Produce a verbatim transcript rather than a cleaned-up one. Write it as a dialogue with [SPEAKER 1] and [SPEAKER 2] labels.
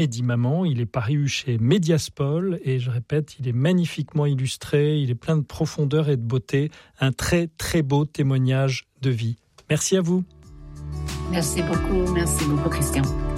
[SPEAKER 1] Mehdi Maman, il est paru chez Mediaspol et je répète, il est magnifiquement illustré, il est plein de profondeur et de beauté, un très très beau témoignage de vie. Merci à vous.
[SPEAKER 2] Merci beaucoup, merci beaucoup Christian.